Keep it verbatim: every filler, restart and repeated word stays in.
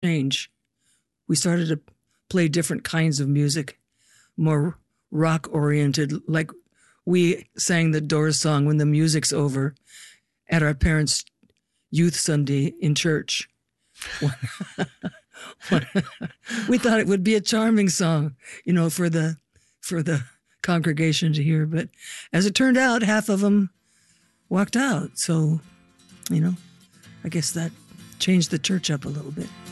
change. We started to play different kinds of music, more rock oriented, like we sang the Doors song When the Music's Over at our parents' youth Sunday in church. We thought it would be a charming song, you know, for the for the congregation to hear. But as it turned out, half of them walked out. So, you know, I guess that changed the church up a little bit.